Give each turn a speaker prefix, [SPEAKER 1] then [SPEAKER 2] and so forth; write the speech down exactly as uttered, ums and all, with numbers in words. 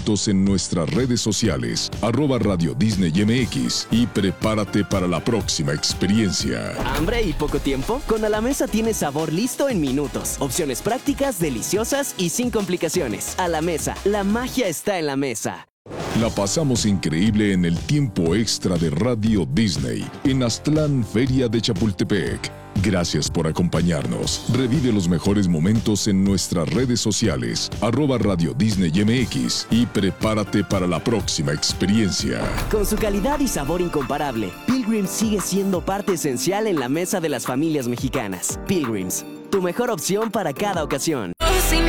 [SPEAKER 1] momentos en nuestras redes sociales, arroba Radio Disney M X, y prepárate para la próxima experiencia.
[SPEAKER 2] ¿Hambre y poco tiempo? Con A la Mesa tienes sabor listo en minutos. Opciones prácticas, deliciosas y sin complicaciones. A la Mesa, la magia está en la mesa.
[SPEAKER 1] La pasamos increíble en el tiempo extra de Radio Disney en Aztlán, Feria de Chapultepec. Gracias por acompañarnos. Revive los mejores momentos en nuestras redes sociales, arroba Radio Disney M X, y prepárate para la próxima experiencia.
[SPEAKER 2] Con su calidad y sabor incomparable, Pilgrims sigue siendo parte esencial en la mesa de las familias mexicanas. Pilgrims, tu mejor opción para cada ocasión.
[SPEAKER 3] Sin